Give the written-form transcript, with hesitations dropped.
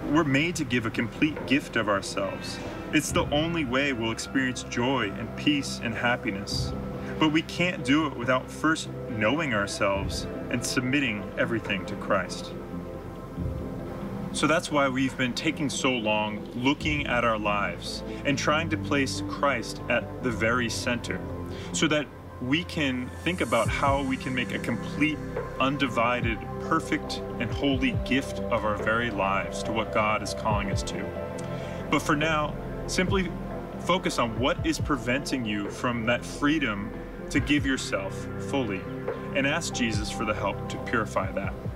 We're made to give a complete gift of ourselves. It's the only way we'll experience joy and peace and happiness. But we can't do it without first knowing ourselves and submitting everything to Christ. So that's why we've been taking so long looking at our lives and trying to place Christ at the very center, so that we can think about how we can make a complete, undivided, perfect, and holy gift of our very lives to what God is calling us to. But for now, simply focus on what is preventing you from that freedom to give yourself fully, and ask Jesus for the help to purify that.